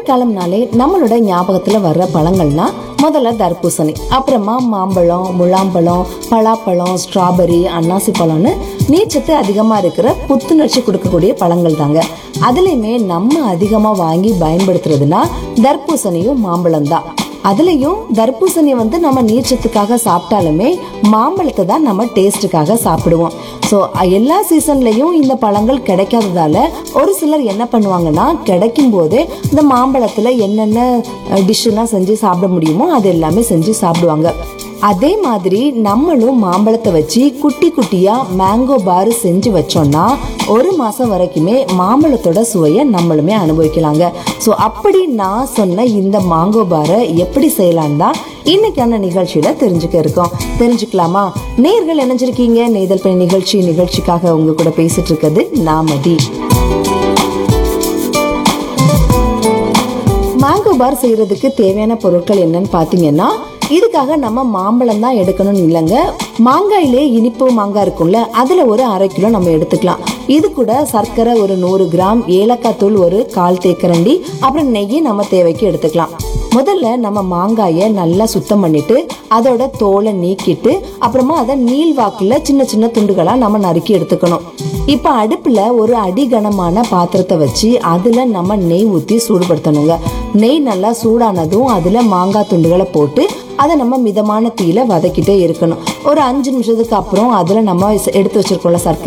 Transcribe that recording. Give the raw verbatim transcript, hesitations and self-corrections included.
மழைக்காலம்னாலே நம்மளோட ஞாபகத்துல வர்ற பழங்கள்னா முதல்ல தர்பூசணி, அப்புறமா மாம்பழம், முலாம்பழம், பலாப்பழம், ஸ்ட்ராபெரி, அன்னாசி பழம்னு நீர்ச்சத்து அதிகமா இருக்கிற புத்துணர்ச்சி கொடுக்கக்கூடிய பழங்கள் தாங்க. அதுலயுமே நம்ம அதிகமா வாங்கி பயன்படுத்துறதுன்னா தர்பூசணியும் மாம்பழம் தான். அதுலயும் தர்பூசணி வந்து நம்ம நீர்ச்சத்துக்காக சாப்பிட்டாலுமே மாம்பழத்தை தான் நம்ம டேஸ்டுக்காக சாப்பிடுவோம். ஸோ எல்லா சீசன்லயும் இந்த பழங்கள் கிடைக்காததால ஒரு சிலர் என்ன பண்ணுவாங்கன்னா, கிடைக்கும் போதே இந்த மாம்பழத்துல என்னென்ன டிஷ்ஷெல்லாம் செஞ்சு சாப்பிட முடியுமோ அது எல்லாமே செஞ்சு சாப்பிடுவாங்க. அதே மாதிரி நம்மளும் மாம்பழத்தை வச்சு குட்டி குட்டியா மேங்கோ பார் செஞ்சு வச்சோம்னா ஒரு மாசம் வரைக்குமே மாம்பழத்தோட சுவையை நம்மளுமே அனுபவிக்கலாங்க. ஸோ அப்படி நான் சொன்ன இந்த மாங்கோ பாரை எப்படி செய்யலாம் தான் இன்னைக்கான நிகழ்ச்சியில தெரிஞ்சுக்க இருக்கோம். தெரிஞ்சுக்கலாமா? நேர்கள் இணைஞ்சிருக்கீங்க நெய்தல் பணி நிகழ்ச்சி. நிகழ்ச்சிக்காக உங்க கூட பேசிட்டு இருக்கிறது நாமதி. மேங்கோ பார் செய்யறதுக்கு தேவையான பொருட்கள் என்னன்னு பாத்தீங்கன்னா, இதுக்காக நம்ம மாம்பழம் தான் எடுக்கணும்னு இல்லைங்க. மாங்காயிலே இனிப்பு மாங்காய் இருக்கும்ல, அதுல ஒரு அரை கிலோ நம்ம எடுத்துக்கலாம். இது கூட சர்க்கரை ஒரு நூறு கிராம், ஏலக்காய் தூள் ஒரு கால் தேக்கரண்டி, அப்புறம் நெய்யை நம்ம தேவைக்கு எடுத்துக்கலாம். முதல்ல நம்ம மாங்காயை நல்லா சுத்தம் பண்ணிட்டு அதோட தோலை நீக்கிட்டு அப்புறமா அதை நீள்வாக்குல சின்ன சின்ன துண்டுகளா நம்ம நறுக்கி எடுத்துக்கணும். இப்ப அடுப்புல ஒரு அடிகனமான பாத்திரத்தை வச்சு அதுல நம்ம நெய் ஊத்தி சூடுபடுத்தணுங்க. நெய் நல்லா சூடானதும் அதுல மாங்காய் துண்டுகளை போட்டு அதை நம்ம மிதமான தீயில வதக்கிட்டே இருக்கணும். ஒரு அஞ்சு நிமிஷத்துக்கு அப்புறம் அதுல நம்ம எடுத்து வச்சிருக்கோம்ல சர்க்கரை